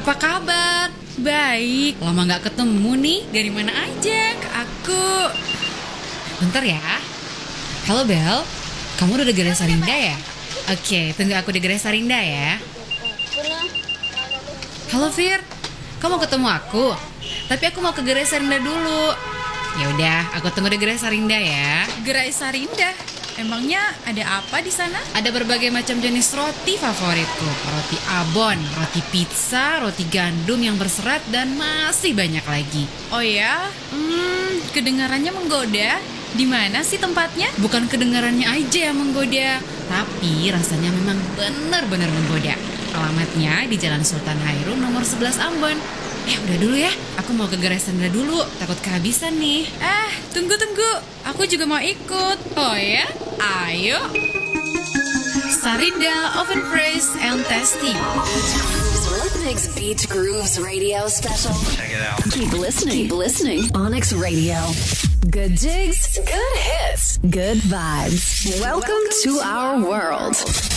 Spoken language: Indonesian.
Apa kabar? Baik. Lama gak ketemu nih. Dari mana aja? Aku. Bentar ya. Halo Bel, kamu udah di Gerai Sarinda ya? Oke, tunggu aku di Gerai Sarinda ya. Halo Fir, kamu mau ketemu aku? Tapi aku mau ke Gerai Sarinda dulu. Ya udah, aku tunggu di Gerai Sarinda ya. Gerai Sarinda? Emangnya ada apa di sana? Ada berbagai macam jenis roti favoritku. Roti abon, roti pizza, roti gandum yang berserat, dan masih banyak lagi. Oh ya? Kedengarannya menggoda. Di mana sih tempatnya? Bukan kedengarannya aja yang menggoda, tapi rasanya memang benar-benar menggoda. Alamatnya di Jalan Sultan Hairun nomor 11 Ambon. Udah dulu ya, aku mau ke Gerai Sarinda dulu, takut kehabisan nih. Tunggu. Aku juga mau ikut. Oh ya? Ayo. Sarinda Oven Fresh and Tasty. Onyx Beach Grooves Radio Special. Check it out. Keep listening. Onyx Radio. Good jigs, good hits, good vibes. Welcome to our world.